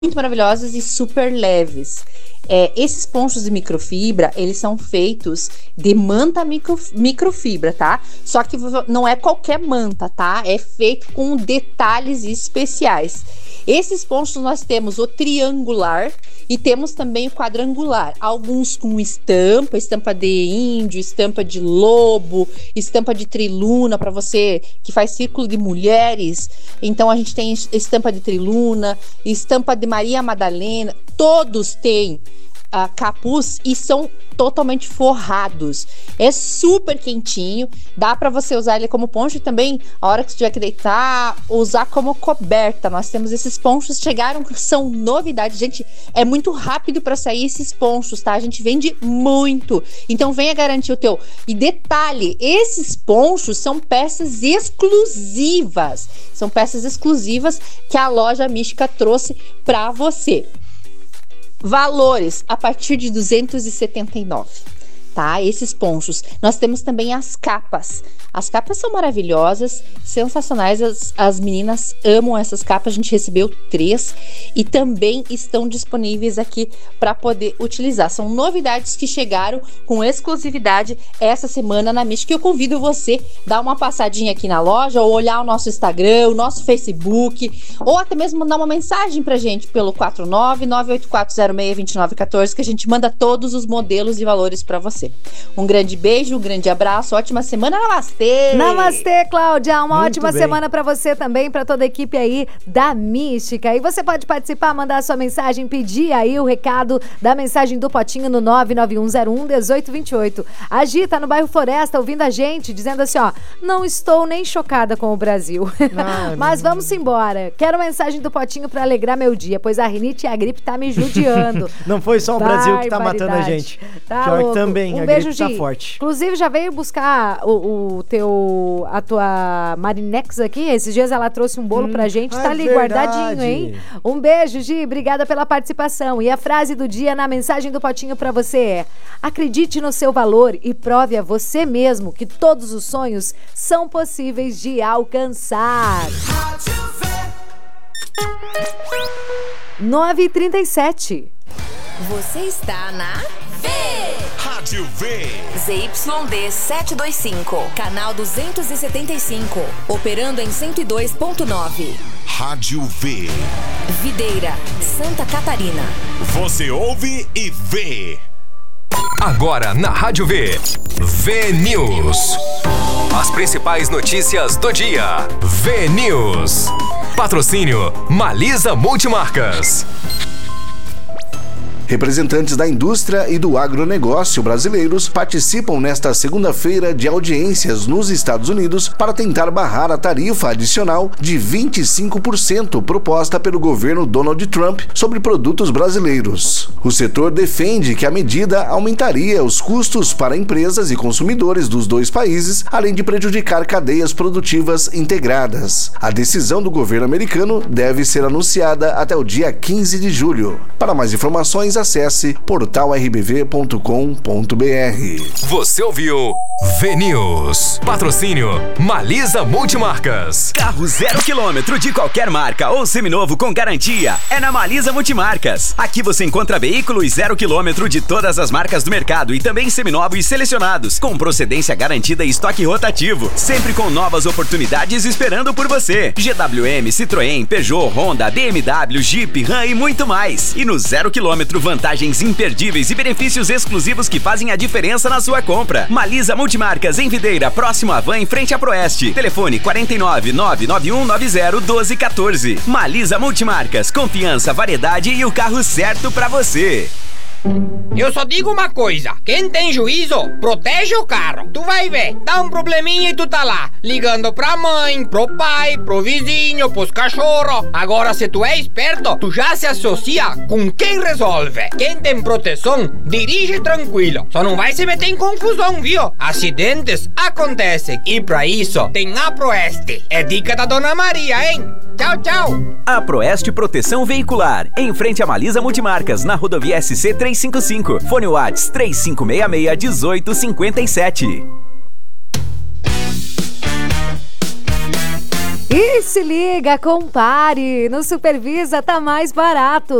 muito maravilhosas e super leves. Esses ponchos de microfibra, eles são feitos de manta microfibra, tá? Só que não é qualquer manta, tá? É feito com detalhes especiais. Esses ponchos nós temos o triangular e temos também o quadrangular. Alguns com estampa de índio, estampa de lobo, estampa de triluna para você que faz círculo de mulheres. Então a gente tem estampa de triluna, estampa de Maria Madalena. Todos têm capuz e são totalmente forrados. É super quentinho, dá para você usar ele como poncho e também, a hora que você tiver que deitar, usar como coberta. Nós temos esses ponchos, chegaram, são novidade, gente, é muito rápido para sair esses ponchos, tá? A gente vende muito, então venha garantir o teu. E detalhe, esses ponchos são peças exclusivas, que a loja Mística trouxe para você. Valores a partir de 279, tá? Esses ponchos. Nós temos também as capas. As capas são maravilhosas, sensacionais. As meninas amam essas capas. A gente recebeu 3 e também estão disponíveis aqui para poder utilizar. São novidades que chegaram com exclusividade essa semana na Mística. Eu convido você a dar uma passadinha aqui na loja ou olhar o nosso Instagram, o nosso Facebook, ou até mesmo mandar uma mensagem pra gente pelo 49984062914, que a gente manda todos os modelos e valores para você. Um grande beijo, um grande abraço, ótima semana. Namastê! Namastê, Cláudia! Uma ótima semana para você também, para toda a equipe aí da Mística. E você pode participar, mandar a sua mensagem, pedir aí o recado da mensagem do Potinho no 991011828. A Gi tá no bairro Floresta ouvindo a gente, dizendo assim, ó, não estou nem chocada com o Brasil. Mas vamos embora. Quero mensagem do Potinho para alegrar meu dia, pois a rinite e a gripe tá me judiando. Não foi só o Brasil que tá matando a gente. Tá pior louco. Que também, um a beijo, gripe tá Gi. forte. Inclusive, já veio buscar a tua Marinex aqui. Esses dias ela trouxe um bolo pra gente. Tá ali guardadinho, hein? Um beijo, Gi. Obrigada pela participação. E a frase do dia na mensagem do Potinho pra você é: acredite no seu valor e prove a você mesmo que todos os sonhos são possíveis de alcançar. 9h37. Você está na Rádio V. ZYD 725, canal 275, operando em 102.9. Rádio V. Videira, Santa Catarina. Você ouve e vê. Agora na Rádio V. V News. As principais notícias do dia. V News. Patrocínio Malisa Multimarcas. Representantes da indústria e do agronegócio brasileiros participam nesta segunda-feira de audiências nos Estados Unidos para tentar barrar a tarifa adicional de 25% proposta pelo governo Donald Trump sobre produtos brasileiros. O setor defende que a medida aumentaria os custos para empresas e consumidores dos dois países, além de prejudicar cadeias produtivas integradas. A decisão do governo americano deve ser anunciada até o dia 15 de julho. Para mais informações, acesse portalrbv.com.br. Você ouviu V News. Patrocínio Malisa Multimarcas. Carro 0 km de qualquer marca ou seminovo com garantia é na Malisa Multimarcas. Aqui você encontra veículos 0 km de todas as marcas do mercado e também seminovos selecionados, com procedência garantida e estoque rotativo, sempre com novas oportunidades esperando por você. GWM, Citroën, Peugeot, Honda, BMW, Jeep, Ram e muito mais. E no 0 km, vantagens imperdíveis e benefícios exclusivos que fazem a diferença na sua compra. Malisa Multimarcas em Videira, próximo à Van, em frente à Proeste. Telefone 49991901214. Malisa Multimarcas, confiança, variedade e o carro certo pra você. Eu só digo uma coisa: quem tem juízo, protege o carro. Tu vai ver, dá um probleminha e tu tá lá, ligando pra mãe, pro pai, pro vizinho, pros cachorros. Agora, se tu é esperto, tu já se associa com quem resolve. Quem tem proteção, dirige tranquilo. Só não vai se meter em confusão, viu? Acidentes acontecem. E pra isso, tem a Proeste. É dica da Dona Maria, hein? Tchau, tchau. A Proeste Proteção Veicular, em frente a Malisa Multimarcas, na rodovia SC 355. Fone Whats 3566-1857. E se liga, compare! No Supervisa tá mais barato.